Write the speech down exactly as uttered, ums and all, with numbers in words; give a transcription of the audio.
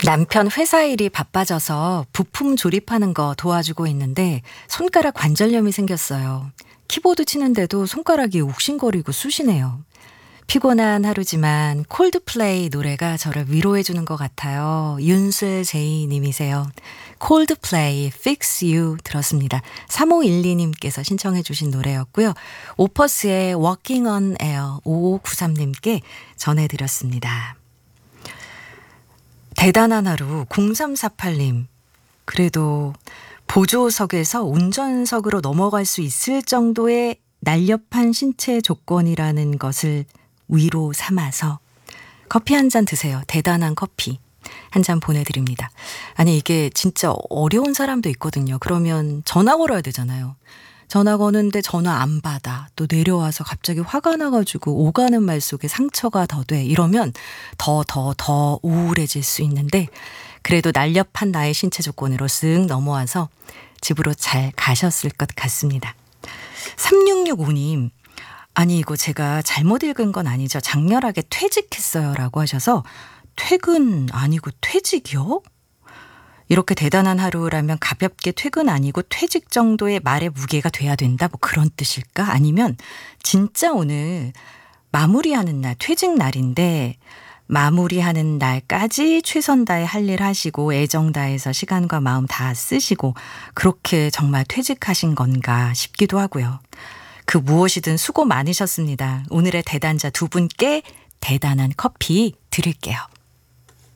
남편 회사 일이 바빠져서 부품 조립하는 거 도와주고 있는데 손가락 관절염이 생겼어요. 키보드 치는데도 손가락이 욱신거리고 쑤시네요. 피곤한 하루지만 콜드플레이 노래가 저를 위로해주는 것 같아요. 윤슬 제이 님이세요. 콜드플레이 Fix You 들었습니다. 삼오일이 님께서 신청해 주신 노래였고요. 오퍼스의 Walking on Air 오오구삼 님께 전해드렸습니다. 대단한 하루 공삼사팔 님. 그래도 보조석에서 운전석으로 넘어갈 수 있을 정도의 날렵한 신체 조건이라는 것을 위로 삼아서 커피 한 잔 드세요. 대단한 커피 한 잔 보내드립니다. 아니 이게 진짜 어려운 사람도 있거든요. 그러면 전화 걸어야 되잖아요. 전화 거는데 전화 안 받아. 또 내려와서 갑자기 화가 나가지고 오가는 말 속에 상처가 더 돼. 이러면 더 더 더 우울해질 수 있는데 그래도 날렵한 나의 신체 조건으로 쓱 넘어와서 집으로 잘 가셨을 것 같습니다. 삼육육오 님. 아니 이거 제가 잘못 읽은 건 아니죠. 장렬하게 퇴직했어요 라고 하셔서 퇴근 아니고 퇴직이요? 이렇게 대단한 하루라면 가볍게 퇴근 아니고 퇴직 정도의 말의 무게가 돼야 된다? 뭐 그런 뜻일까? 아니면 진짜 오늘 마무리하는 날, 퇴직 날인데 마무리하는 날까지 최선 다해 할 일 하시고 애정 다해서 시간과 마음 다 쓰시고 그렇게 정말 퇴직하신 건가 싶기도 하고요. 그 무엇이든 수고 많으셨습니다. 오늘의 대단자 두 분께 대단한 커피 드릴게요.